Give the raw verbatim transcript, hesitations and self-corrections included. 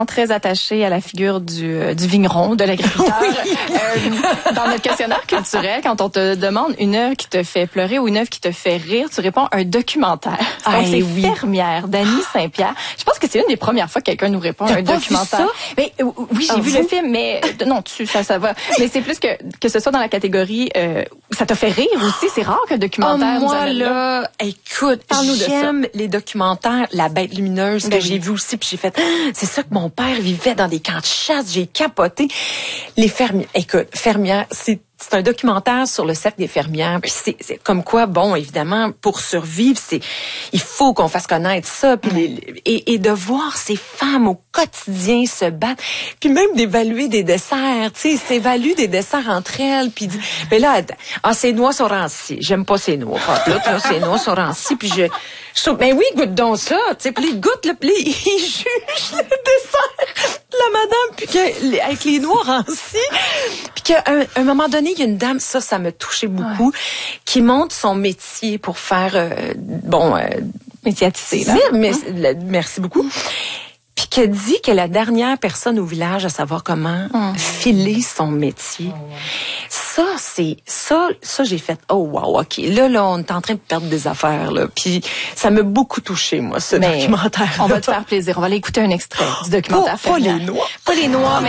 Très attaché à la figure du, euh, du vigneron, de l'agriculteur. Oui. Euh, dans notre questionnaire culturel, quand on te demande une œuvre qui te fait pleurer ou une œuvre qui te fait rire, tu réponds un documentaire. Donc, Ay, c'est oui. Fermière, d'Annie Saint-Pierre. Je pense que c'est une des premières fois que quelqu'un nous répond T'as un pas documentaire. Vu ça? Mais euh, oui, j'ai ah, vu vous? le film, mais euh, non, tu, ça, ça va. Mais c'est plus que que ce soit dans la catégorie, euh, ça t'a fait rire aussi. C'est rare qu'un documentaire. Oh, moi nous là, là, écoute, parle-nous de ça. j'aime les documentaires, La Bête lumineuse Ben que oui. j'ai vu aussi, puis j'ai fait, c'est ça que mon père vivait dans des camps de chasse, j'ai capoté. Les fermières, écoute, fermières, c'est c'est un documentaire sur le cercle des fermières. Puis c'est, c'est comme quoi, bon, évidemment, pour survivre, c'est il faut qu'on fasse connaître ça, puis les, et, et de voir ces femmes au quotidien se battre, puis même d'évaluer des desserts, tu sais, s'évaluent des desserts entre elles, puis ben là, ah ces noix sont rancies, j'aime pas ces noix, pas là, là ces noix sont rancies, puis je, je trouve, ben oui, goûte donc ça, tu sais, puis ils goûtent le, puis ils jugent le dessert de la madame, puis que avec les noix rancies, puis qu'à un, un moment donné, il y a une dame, ça, ça me touchait beaucoup, ouais. qui montre son métier pour faire, euh, bon, euh, médiatisé, là. Mais, mais, merci beaucoup. Puis qui dit que la dernière personne au village à savoir comment mmh. filer son métier. Oh, ouais. Ça, c'est ça, ça j'ai fait. Oh wow, ok. Là, là, on est en train de perdre des affaires là. Puis ça m'a beaucoup touché, moi, ce mais documentaire. On va te faire plaisir. On va aller écouter un extrait du documentaire. Pas, pas les noix. Pas les noix, mais